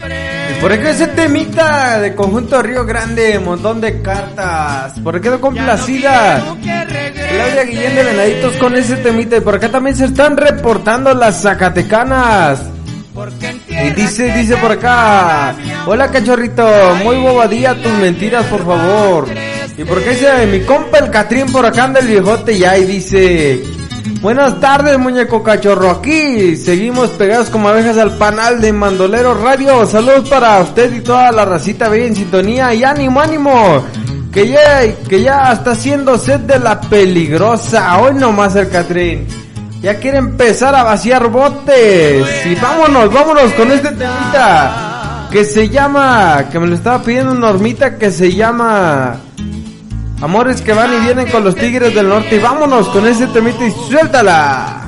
Y por ejemplo ese temita de Conjunto Río Grande, montón de cartas. Por qué no complacida Claudia Guillén de Venaditos con ese temita. Y por acá también se están reportando las zacatecanas. Y dice por acá: hola cachorrito, muy bobadilla tus mentiras, por favor. Y por acá dice mi compa el Catrín, por acá anda el viejote ya. Y dice: buenas tardes, muñeco cachorro, aquí seguimos pegados como abejas al panal de Mandolero Radio. Saludos para usted y toda la racita bella en sintonía. Y ánimo, que ya está haciendo sed de la peligrosa. Hoy nomás el Catrín ya quiere empezar a vaciar botes. Y vámonos con este temita que se llama, que me lo estaba pidiendo una hormita, que se llama Amores que van y vienen con los Tigres del Norte. Y vámonos con ese temita y suéltala.